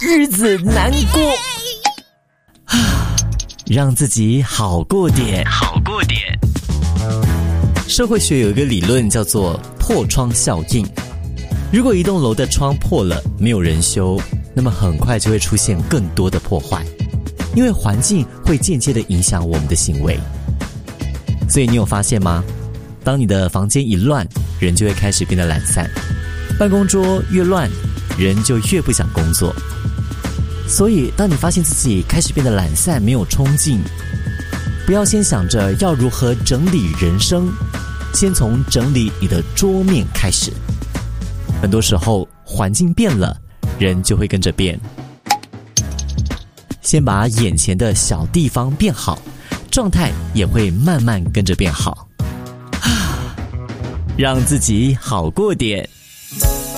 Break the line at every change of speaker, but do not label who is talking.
日子难过让自己好过点。社会学有一个理论叫做破窗效应。如果一栋楼的窗破了，没有人修，那么很快就会出现更多的破坏，因为环境会间接的影响我们的行为。所以你有发现吗？当你的房间一乱，人就会开始变得懒散，办公桌越乱，人就越不想工作。所以当你发现自己开始变得懒散，没有冲劲，不要先想着要如何整理人生，先从整理你的桌面开始。很多时候环境变了，人就会跟着变。先把眼前的小地方变好，状态也会慢慢跟着变好。让自己好过点。